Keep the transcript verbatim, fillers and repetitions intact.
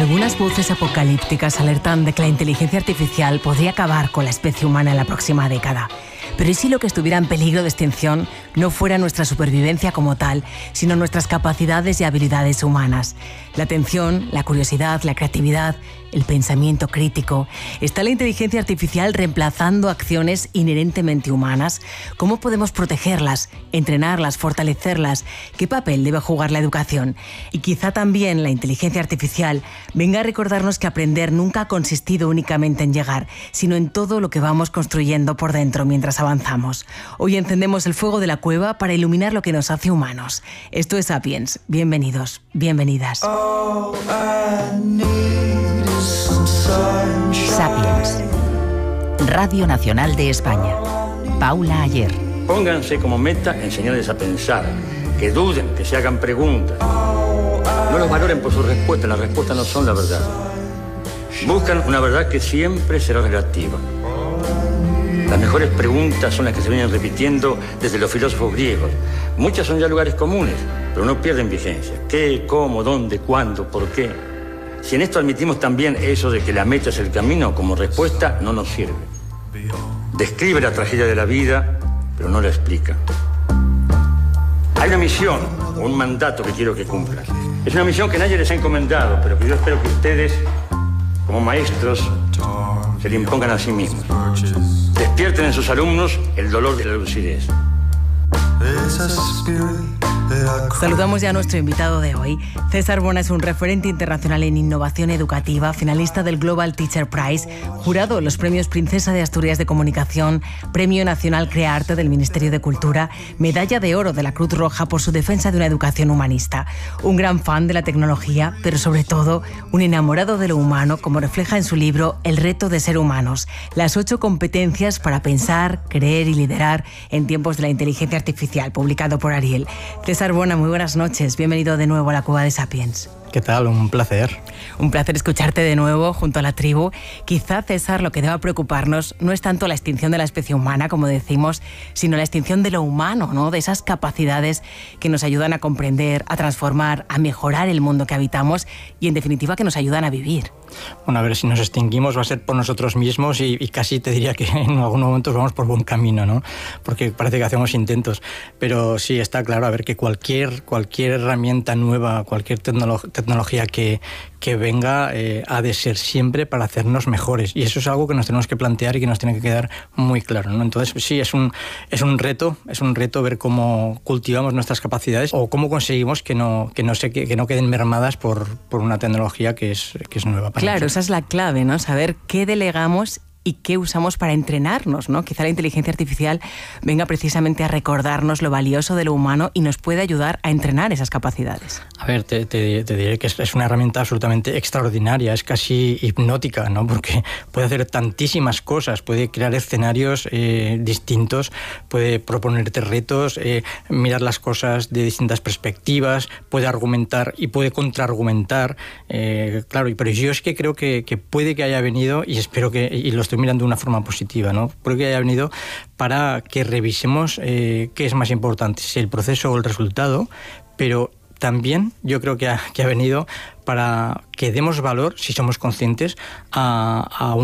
Algunas voces apocalípticas alertan de que la inteligencia artificial podría acabar con la especie humana en la próxima década. Pero ¿y si lo que estuviera en peligro de extinción no fuera nuestra supervivencia como tal, sino nuestras capacidades y habilidades humanas? La atención, la curiosidad, la creatividad, el pensamiento crítico. ¿Está la inteligencia artificial reemplazando acciones inherentemente humanas? ¿Cómo podemos protegerlas, entrenarlas, fortalecerlas? ¿Qué papel debe jugar la educación? Y quizá también la inteligencia artificial venga a recordarnos que aprender nunca ha consistido únicamente en llegar, sino en todo lo que vamos construyendo por dentro mientras avanzamos. Hoy encendemos el fuego de la cueva para iluminar lo que nos hace humanos. Esto es Sapiens. Bienvenidos, bienvenidas. Sapiens. Radio Nacional de España. Paula Ayer. Pónganse como meta enseñarles a pensar, que duden, que se hagan preguntas. No los valoren por sus respuestas, las respuestas no son la verdad. Buscan una verdad que siempre será relativa. Las mejores preguntas son las que se vienen repitiendo desde los filósofos griegos. Muchas son ya lugares comunes, pero no pierden vigencia. ¿Qué, cómo, dónde, cuándo, por qué? Si en esto admitimos también eso de que la meta es el camino, como respuesta no nos sirve. Describe la tragedia de la vida, pero no la explica. Hay una misión, un mandato que quiero que cumplan. Es una misión que nadie les ha encomendado, pero que yo espero que ustedes, como maestros, se le impongan a sí mismos. Despierten en sus alumnos el dolor de la lucidez. Saludamos ya a nuestro invitado de hoy. César Bona es un referente internacional en innovación educativa, finalista del Global Teacher Prize, jurado en los premios Princesa de Asturias de Comunicación, Premio Nacional Crearte del Ministerio de Cultura, medalla de oro de la Cruz Roja por su defensa de una educación humanista. Un gran fan de la tecnología, pero sobre todo un enamorado de lo humano, como refleja en su libro El reto de ser humanos, las ocho competencias para pensar, creer y liderar en tiempos de la inteligencia artificial, publicado por Ariel. César Bona, muy buenas noches. Bienvenido de nuevo a la Cueva de Sapiens. ¿Qué tal? Un placer. Un placer escucharte de nuevo junto a la tribu. Quizá, César, lo que deba preocuparnos no es tanto la extinción de la especie humana, como decimos, sino la extinción de lo humano, ¿no? De esas capacidades que nos ayudan a comprender, a transformar, a mejorar el mundo que habitamos y, en definitiva, que nos ayudan a vivir. Bueno, a ver, si nos extinguimos va a ser por nosotros mismos y, y casi te diría que en algunos momentos vamos por buen camino, ¿no? Porque parece que hacemos intentos. Pero sí, está claro, a ver, que cualquier, cualquier herramienta nueva, cualquier tecnología tecnología que, que venga eh, ha de ser siempre para hacernos mejores, y eso es algo que nos tenemos que plantear y que nos tiene que quedar muy claro, ¿no? Entonces sí, es un, es un reto es un reto ver cómo cultivamos nuestras capacidades o cómo conseguimos que no, que no, se, que no queden mermadas por, por una tecnología que es, que es nueva para Claro, nosotros. Esa es la clave, ¿no? Saber qué delegamos y qué usamos para entrenarnos, ¿no? Quizá la inteligencia artificial venga precisamente a recordarnos lo valioso de lo humano y nos puede ayudar a entrenar esas capacidades. A ver, te, te, te diré que es, es una herramienta absolutamente extraordinaria, es casi hipnótica, ¿no? Porque puede hacer tantísimas cosas, puede crear escenarios eh, distintos, puede proponerte retos, eh, mirar las cosas de distintas perspectivas, puede argumentar y puede contraargumentar, eh, claro, pero yo es que creo que, que puede que haya venido, y espero que, y lo estoy mirando de una forma positiva, ¿no? Creo que haya venido para que revisemos eh, qué es más importante, si el proceso o el resultado, pero también yo creo que ha, que ha venido para que demos valor, si somos conscientes, a, a un